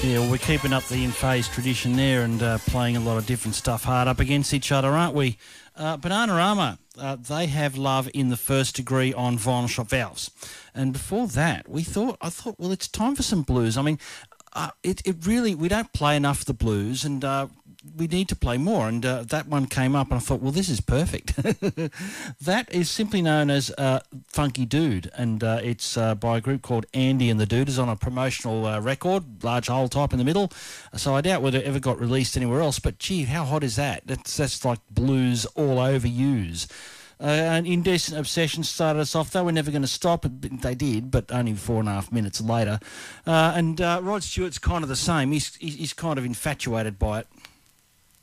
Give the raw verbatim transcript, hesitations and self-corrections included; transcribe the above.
Yeah, well, we're keeping up the in-phase tradition there and uh, playing a lot of different stuff hard up against each other, aren't we? Uh, Bananarama, uh, they have Love in the First Degree on Vinyl Shop Valves. And before that, we thought, I thought, well, it's time for some blues. I mean, uh, it, it really, we don't play enough of the blues, and uh, we need to play more. And uh, that one came up and I thought, well, this is perfect. That is simply known as uh, Funky Dude, and uh, it's uh, by a group called Andy and the Dude. It's on a promotional uh, record, large hole type in the middle. So I doubt whether it ever got released anywhere else, but gee, how hot is that? That's, that's like blues all over use. Uh, an Indecent Obsession started us off. They were never going to stop. They did, but only four and a half minutes later. Uh, and uh, Rod Stewart's kind of the same. He's, he's kind of infatuated by it.